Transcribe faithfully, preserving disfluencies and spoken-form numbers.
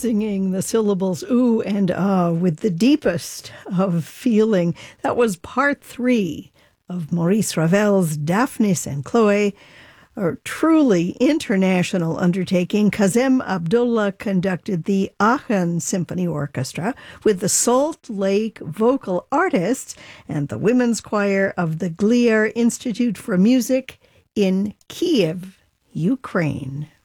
singing the syllables ooh and ah with the deepest of feeling. That was part three of Maurice Ravel's Daphnis and Chloe, a truly international undertaking. Kazem Abdullah conducted the Aachen Symphony Orchestra with the Salt Lake Vocal Artists and the Women's Choir of the Gliar Institute for Music in Kiev, Ukraine.